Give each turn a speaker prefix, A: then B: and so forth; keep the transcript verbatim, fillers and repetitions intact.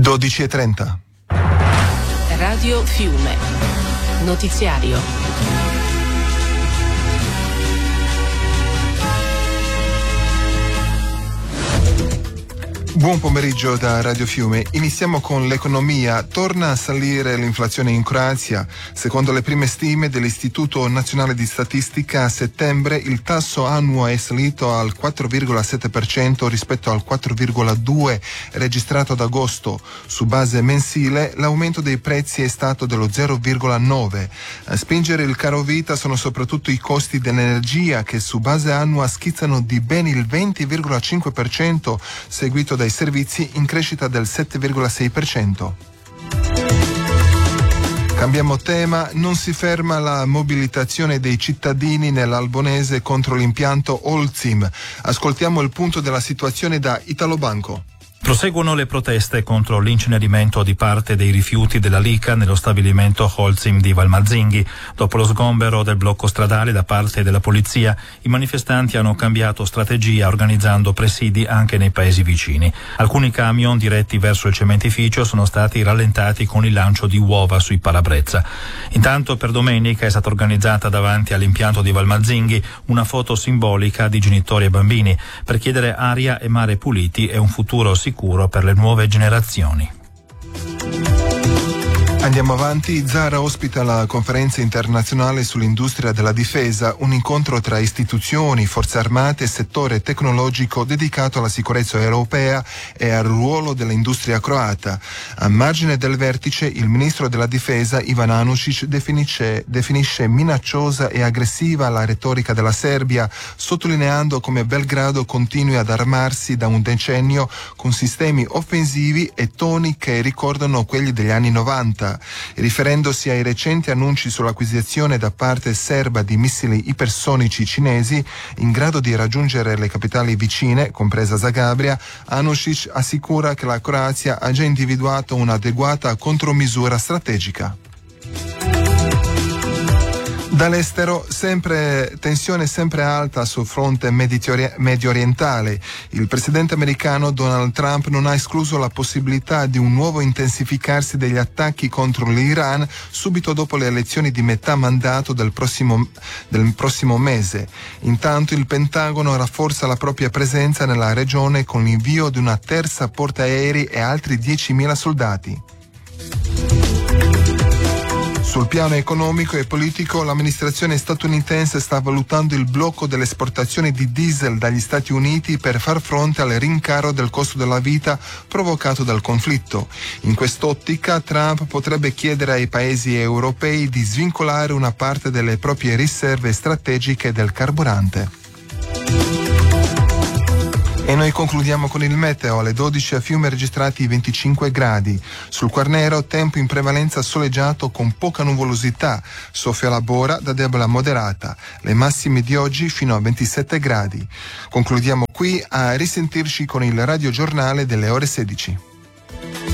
A: dodici e trenta.
B: Radio Fiume. Notiziario.
A: Buon pomeriggio da Radio Fiume. Iniziamo con l'economia. Torna a salire l'inflazione in Croazia. Secondo le prime stime dell'Istituto Nazionale di Statistica, a settembre il tasso annuo è salito al quattro virgola sette per cento rispetto al quattro virgola due per cento registrato ad agosto. Su base mensile l'aumento dei prezzi è stato dello zero virgola nove. A spingere il caro vita sono soprattutto i costi dell'energia, che su base annua schizzano di ben il venti virgola cinque per cento, seguito dai servizi in crescita del sette virgola sei per cento. Cambiamo tema, non si ferma la mobilitazione dei cittadini nell'Albonese contro l'impianto Holcim. Ascoltiamo il punto della situazione da Italobanco.
C: Proseguono le proteste contro l'incenerimento di parte dei rifiuti della Lica nello stabilimento Holcim di Valmazzinghi. Dopo lo sgombero del blocco stradale da parte della polizia, i manifestanti hanno cambiato strategia organizzando presidi anche nei paesi vicini. Alcuni camion diretti verso il cementificio sono stati rallentati con il lancio di uova sui parabrezza. Intanto per domenica è stata organizzata davanti all'impianto di Valmazzinghi una foto simbolica di genitori e bambini per chiedere aria e mare puliti e un futuro sicuro sicuro per le nuove generazioni.
A: Andiamo avanti. Zara ospita la conferenza internazionale sull'industria della difesa, un incontro tra istituzioni, forze armate e settore tecnologico dedicato alla sicurezza europea e al ruolo dell'industria croata. A margine del vertice, il ministro della difesa Ivan Anušić definisce, definisce minacciosa e aggressiva la retorica della Serbia, sottolineando come Belgrado continui ad armarsi da un decennio con sistemi offensivi e toni che ricordano quelli degli anni novanta. Riferendosi ai recenti annunci sull'acquisizione da parte serba di missili ipersonici cinesi in grado di raggiungere le capitali vicine, compresa Zagabria, Anušić assicura che la Croazia ha già individuato un'adeguata contromisura strategica. Dall'estero, sempre tensione sempre alta sul fronte medio orientale. Il presidente americano Donald Trump non ha escluso la possibilità di un nuovo intensificarsi degli attacchi contro l'Iran subito dopo le elezioni di metà mandato del prossimo, del prossimo mese. Intanto il Pentagono rafforza la propria presenza nella regione con l'invio di una terza portaerei e altri diecimila soldati. Sul piano economico e politico, l'amministrazione statunitense sta valutando il blocco delle esportazioni di diesel dagli Stati Uniti per far fronte al rincaro del costo della vita provocato dal conflitto. In quest'ottica, Trump potrebbe chiedere ai paesi europei di svincolare una parte delle proprie riserve strategiche del carburante. E noi concludiamo con il meteo. Alle dodici a Fiume registrati venticinque gradi. Sul Quarnero tempo in prevalenza soleggiato con poca nuvolosità. Soffia la Bora da debole a moderata. Le massime di oggi fino a ventisette gradi. Concludiamo qui, a risentirci con il radiogiornale delle ore sedici.